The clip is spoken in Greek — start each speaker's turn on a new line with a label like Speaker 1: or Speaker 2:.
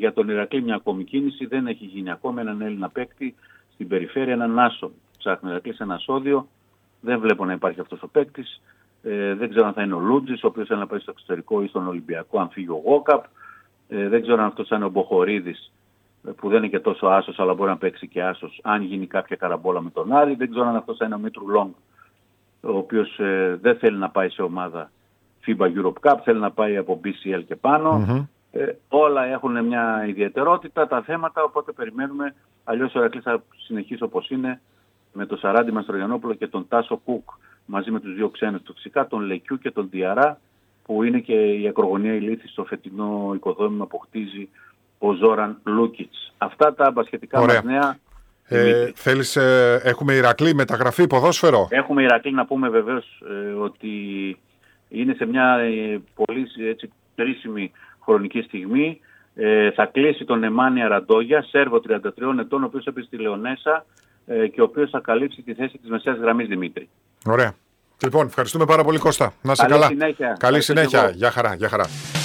Speaker 1: Για τον Ηρακλή μια ακόμη κίνηση, δεν έχει γίνει ακόμα, έναν Έλληνα παίκτη στην περιφέρεια, έναν άσο. Ψάχνει ο Ηρακλής ένα σώδιο, δεν βλέπω να υπάρχει αυτός ο παίκτης. Δεν ξέρω αν θα είναι ο Λούτζης, ο οποίος θέλει να πάει στο εξωτερικό ή στον Ολυμπιακό, αν φύγει ο Γόκαπ. Δεν ξέρω αν αυτός θα είναι ο Μποχορίδης, που δεν είναι και τόσο άσος, αλλά μπορεί να παίξει και άσος, αν γίνει κάποια καραμπόλα με τον Άρη. Δεν ξέρω αν αυτός θα είναι ο Μήτρου Λόγκ, ο οποίος δεν θέλει να πάει σε ομάδα FIBA Europe Cup, θέλει να πάει από BCL και πάνω. Όλα έχουν μια ιδιαιτερότητα τα θέματα, οπότε περιμένουμε. Αλλιώς ο Ηρακλής θα συνεχίσει όπως είναι, με τον Σαράντι Μαστρογιαννόπουλο και τον Τάσο Κουκ, μαζί με τους δύο ξένους του φυσικά, τον Λεκιού και τον Διαρά, που είναι και η ακρογωνία ηλίθη στο φετινό οικοδόμημα που χτίζει ο Ζόραν Λούκιτς. Αυτά τα μπασχετικά μας νέα.
Speaker 2: Έχουμε Ηρακλή μεταγραφή ποδόσφαιρο.
Speaker 1: Έχουμε Ηρακλή, να πούμε βεβαίως ότι είναι σε μια πολύ κρίσιμη χρονική στιγμή. Θα κλείσει τον Νεμάνια Ραντόγια, Σέρβο 33 ετών, ο οποίος έπαιζε στη Λεωνέσα και ο οποίος θα καλύψει τη θέση της μεσαίας γραμμής, Δημήτρη.
Speaker 2: Ωραία. Λοιπόν, ευχαριστούμε πάρα πολύ, Κώστα. Να είσαι καλά.
Speaker 1: Συνέχεια.
Speaker 2: Καλή συνέχεια. Γεια χαρά.